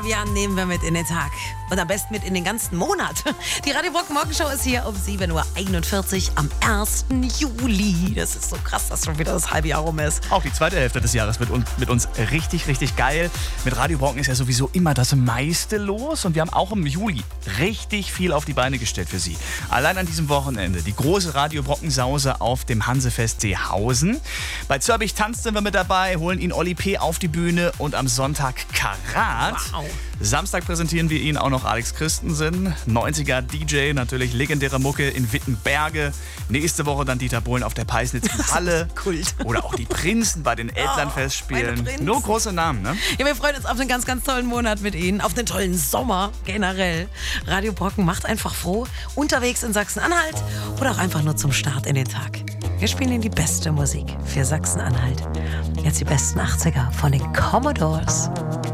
Ja, nehmen wir mit in den Tag. Und am besten mit in den ganzen Monat. Die Radio Brocken Morgenshow ist hier um 7.41 Uhr am 1. Juli. Das ist so krass, dass schon wieder das halbe Jahr rum ist. Auch die zweite Hälfte des Jahres wird mit uns richtig, richtig geil. Mit Radio Brocken ist ja sowieso immer das meiste los. Und wir haben auch im Juli richtig viel auf die Beine gestellt für Sie. Allein an diesem Wochenende die große Radio Brocken Sause auf dem Hansefest Seehausen. Bei Zörbich tanzt sind wir mit dabei, holen ihn Oli P. auf die Bühne und am Sonntag Karat. Wow. Samstag präsentieren wir Ihnen auch noch Alex Christensen, 90er DJ, natürlich legendäre Mucke in Wittenberge. Nächste Woche dann Dieter Bohlen auf der Peisnitzen Halle. Kult. Oder auch die Prinzen bei den Elternfestspielen. meine Prinzen. Nur große Namen, ne? Ja, wir freuen uns auf einen ganz, ganz tollen Monat mit Ihnen. Auf einen tollen Sommer generell. Radio Brocken macht einfach froh. Unterwegs in Sachsen-Anhalt oder auch einfach nur zum Start in den Tag. Wir spielen Ihnen die beste Musik für Sachsen-Anhalt. Jetzt die besten 80er von den Commodores.